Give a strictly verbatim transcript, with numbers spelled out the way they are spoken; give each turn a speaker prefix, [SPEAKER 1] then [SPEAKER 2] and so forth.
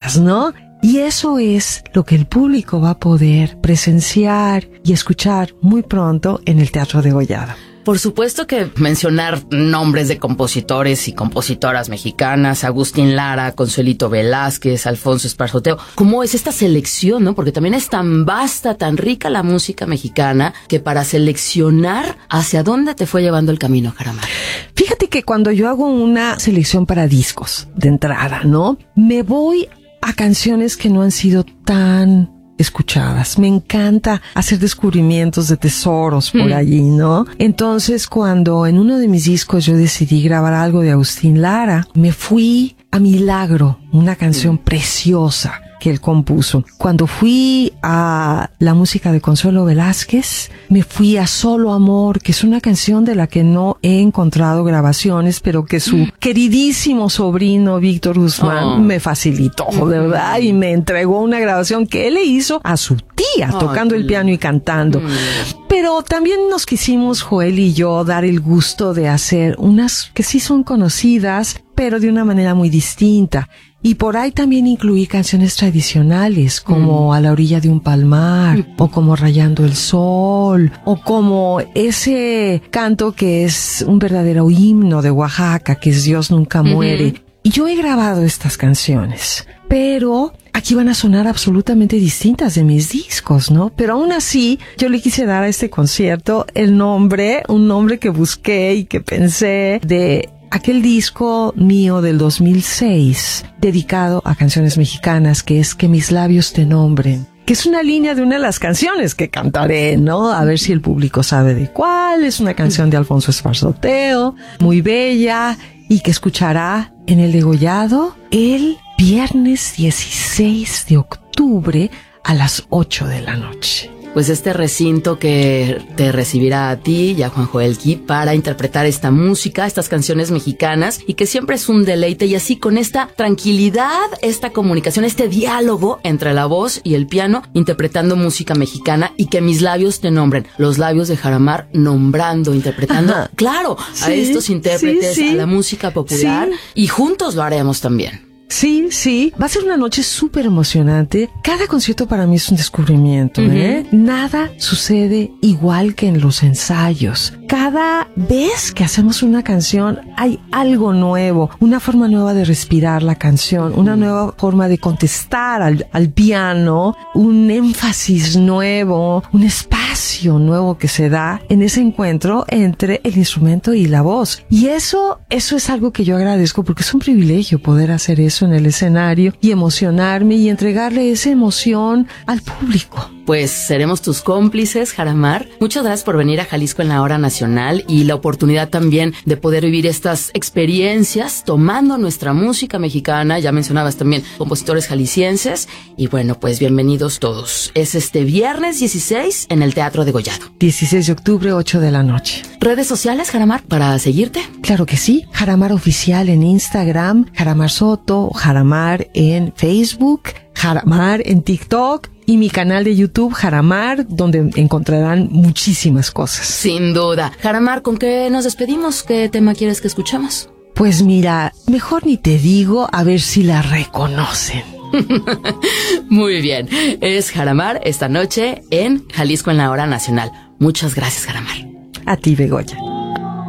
[SPEAKER 1] distintas, ¿no? Y eso es lo que el público va a poder presenciar y escuchar muy pronto en el Teatro Degollado.
[SPEAKER 2] Por supuesto que mencionar nombres de compositores y compositoras mexicanas, Agustín Lara, Consuelito Velázquez, Alfonso Esparzoteo, ¿cómo es esta selección, no? Porque también es tan vasta, tan rica la música mexicana, que para seleccionar hacia dónde te fue llevando el camino, Jaramar.
[SPEAKER 1] Fíjate que cuando yo hago una selección para discos de entrada, ¿no? Me voy a canciones que no han sido tan escuchadas. Me encanta hacer descubrimientos de tesoros por mm. allí, ¿no? Entonces, cuando en uno de mis discos yo decidí grabar algo de Agustín Lara, me fui a Milagro, una canción mm. preciosa que él compuso. Cuando fui a la música de Consuelo Velázquez, me fui a Solo Amor, que es una canción de la que no he encontrado grabaciones, pero que su mm. queridísimo sobrino Víctor Guzmán oh. me facilitó, de verdad, y me entregó una grabación que él le hizo a su tía, oh, tocando el piano y cantando. Mm. Pero también nos quisimos, Joel y yo, dar el gusto de hacer unas que sí son conocidas, pero de una manera muy distinta. Y por ahí también incluí canciones tradicionales, como mm. A la orilla de un palmar, mm. o como Rayando el sol, o como ese canto que es un verdadero himno de Oaxaca, que es Dios nunca muere. Mm-hmm. Y yo he grabado estas canciones, pero aquí van a sonar absolutamente distintas de mis discos, ¿no? Pero aún así, yo le quise dar a este concierto el nombre, un nombre que busqué y que pensé de aquel disco mío del dos mil seis, dedicado a canciones mexicanas, que es Que mis labios te nombren, que es una línea de una de las canciones que cantaré, ¿no? A ver si el público sabe de cuál. Es una canción de Alfonso Esparzoteo, muy bella, y que escuchará en el Degollado el viernes dieciséis de octubre a las ocho de la noche.
[SPEAKER 2] Pues este recinto que te recibirá a ti y a Juan Joel Key para interpretar esta música, estas canciones mexicanas, y que siempre es un deleite, y así con esta tranquilidad, esta comunicación, este diálogo entre la voz y el piano, interpretando música mexicana, y que mis labios te nombren, los labios de Jaramar nombrando, interpretando, Ajá. claro, sí, a estos intérpretes, sí, sí. a la música popular, sí. y juntos lo haremos también.
[SPEAKER 1] Sí, sí. Va a ser una noche súper emocionante. Cada concierto para mí es un descubrimiento, uh-huh. ¿eh? Nada sucede igual que en los ensayos. Cada vez que hacemos una canción hay algo nuevo, una forma nueva de respirar la canción, una nueva forma de contestar al, al piano, un énfasis nuevo, un espacio nuevo que se da en ese encuentro entre el instrumento y la voz. Y eso, eso es algo que yo agradezco, porque es un privilegio poder hacer eso en el escenario y emocionarme y entregarle esa emoción al público.
[SPEAKER 2] Pues seremos tus cómplices, Jaramar. Muchas gracias por venir a Jalisco en la Hora Nacional, y la oportunidad también de poder vivir estas experiencias tomando nuestra música mexicana. Ya mencionabas también compositores jaliscienses, y bueno, pues bienvenidos todos. Es este viernes dieciséis en el Teatro Degollado.
[SPEAKER 1] dieciséis de octubre, ocho de la noche.
[SPEAKER 2] ¿Redes sociales, Jaramar, para seguirte?
[SPEAKER 1] Claro que sí. Jaramar Oficial en Instagram, Jaramar Soto, Jaramar en Facebook, Jaramar en TikTok, y mi canal de YouTube, Jaramar, donde encontrarán muchísimas cosas.
[SPEAKER 2] Sin duda. Jaramar, ¿con qué nos despedimos? ¿Qué tema quieres que escuchemos?
[SPEAKER 1] Pues mira, mejor ni te digo, a ver si la reconocen.
[SPEAKER 2] Muy bien. Es Jaramar esta noche en Jalisco en la Hora Nacional. Muchas gracias, Jaramar.
[SPEAKER 1] A ti, Begoña.